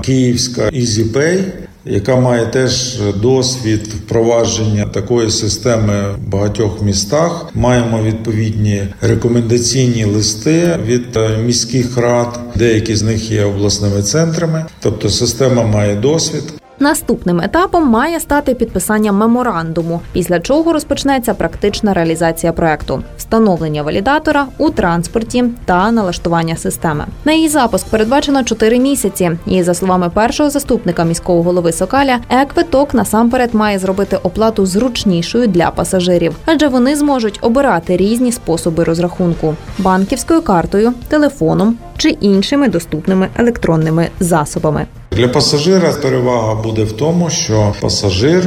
київська EasyPay, яка має теж досвід впровадження такої системи в багатьох містах. Маємо відповідні рекомендаційні листи від міських рад, деякі з них є обласними центрами, тобто система має досвід. Наступним етапом має стати підписання меморандуму, після чого розпочнеться практична реалізація проекту – встановлення валідатора у транспорті та налаштування системи. На її запуск передбачено 4 місяці. І, за словами першого заступника міського голови Сокаля, e-квиток насамперед має зробити оплату зручнішою для пасажирів, адже вони зможуть обирати різні способи розрахунку – банківською картою, телефоном чи іншими доступними електронними засобами. Для пасажира перевага буде в тому, що пасажир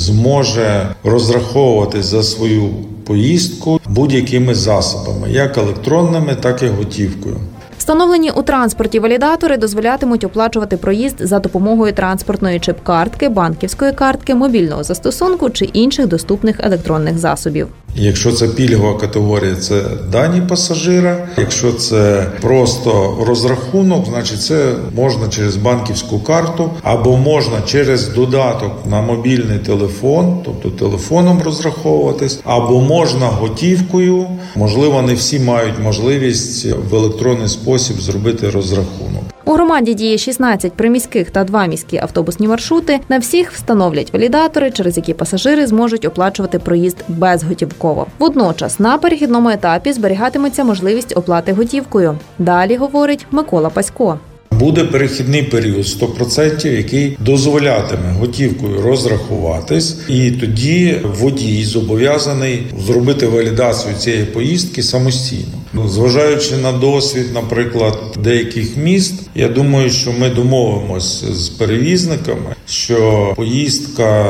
зможе розраховувати за свою поїздку будь-якими засобами, як електронними, так і готівкою. Встановлені у транспорті валідатори дозволятимуть оплачувати проїзд за допомогою транспортної чип-картки, банківської картки, мобільного застосунку чи інших доступних електронних засобів. Якщо це пільгова категорія, це дані пасажира. Якщо це просто розрахунок, значить це можна через банківську карту або можна через додаток на мобільний телефон, тобто телефоном розраховуватись, або можна готівкою. Можливо, не всі мають можливість в електронний спосіб зробити розрахунок. У громаді діє 16 приміських та 2 міські автобусні маршрути. На всіх встановлять валідатори, через які пасажири зможуть оплачувати проїзд безготівково. Водночас на перехідному етапі зберігатиметься можливість оплати готівкою. Далі говорить Микола Пасько. Буде перехідний період 100%, який дозволятиме готівкою розрахуватись, і тоді водій зобов'язаний зробити валідацію цієї поїздки самостійно. Зважаючи на досвід, наприклад, деяких міст, я думаю, що ми домовимося з перевізниками, що поїздка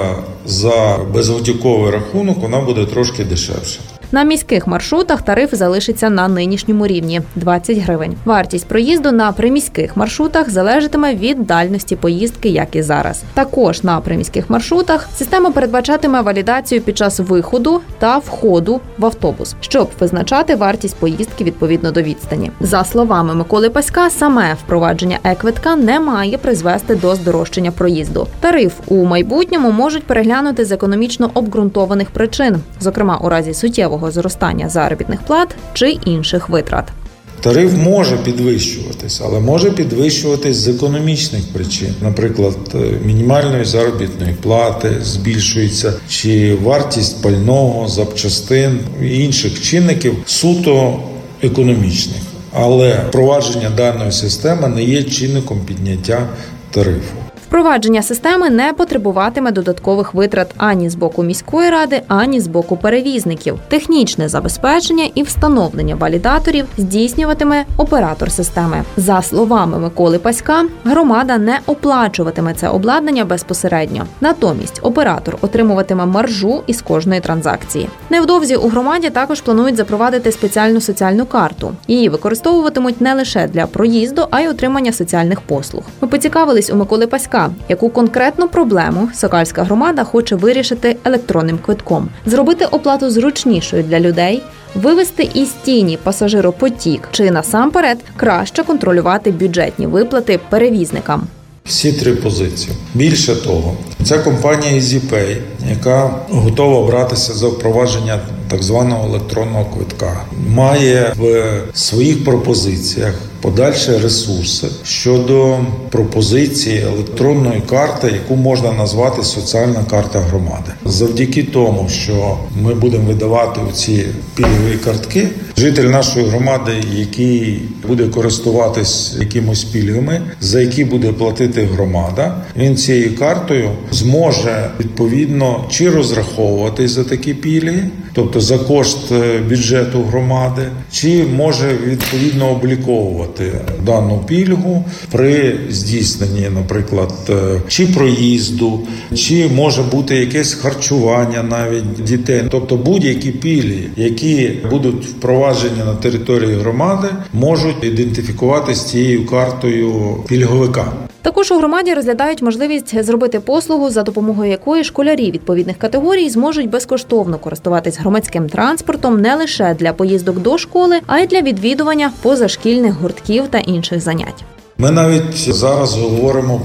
за безготівковий рахунок, вона буде трошки дешевша. На міських маршрутах тариф залишиться на нинішньому рівні – 20 гривень. Вартість проїзду на приміських маршрутах залежатиме від дальності поїздки, як і зараз. Також на приміських маршрутах система передбачатиме валідацію під час виходу та входу в автобус, щоб визначати вартість поїздки відповідно до відстані. За словами Миколи Паська, саме впровадження e-квитка не має призвести до здорожчання проїзду. Тариф у майбутньому можуть переглянути з економічно обґрунтованих причин, зокрема у разі суттєвого зростання заробітних плат чи інших витрат. Тариф може підвищуватись, але може підвищуватись з економічних причин. Наприклад, мінімальної заробітної плати збільшується, чи вартість пального, запчастин і інших чинників суто економічних. Але впровадження даної системи не є чинником підняття тарифу. Впровадження системи не потребуватиме додаткових витрат ані з боку міської ради, ані з боку перевізників. Технічне забезпечення і встановлення валідаторів здійснюватиме оператор системи. За словами Миколи Паська, громада не оплачуватиме це обладнання безпосередньо. Натомість оператор отримуватиме маржу із кожної транзакції. Невдовзі у громаді також планують запровадити спеціальну соціальну карту. Її використовуватимуть не лише для проїзду, а й отримання соціальних послуг. Ми поцікавились у Миколи Паська, яку конкретну проблему Сокальська громада хоче вирішити електронним квитком. Зробити оплату зручнішою для людей, вивести із тіні пасажиропотік чи, насамперед, краще контролювати бюджетні виплати перевізникам. Всі 3 позиції. Більше того, ця компанія EasyPay, яка готова братися за впровадження так званого електронного квитка, має в своїх пропозиціях подальші ресурси щодо пропозиції електронної карти, яку можна назвати соціальна карта громади. Завдяки тому, що ми будемо видавати ці пільгові картки, житель нашої громади, який буде користуватись якимось пільгами, за які буде платити громада, він цією картою зможе відповідно чи розраховуватись за такі пільги, тобто за кошт бюджету громади, чи може відповідно обліковувати дану пільгу при здійсненні, наприклад, чи проїзду, чи може бути якесь харчування навіть дітей. Тобто будь-які пільги, які будуть впроваджені на території громади, можуть ідентифікуватися з цією картою пільговика. Також у громаді розглядають можливість зробити послугу, за допомогою якої школярі відповідних категорій зможуть безкоштовно користуватись громадським транспортом не лише для поїздок до школи, а й для відвідування позашкільних гуртків та інших занять. Ми навіть зараз говоримо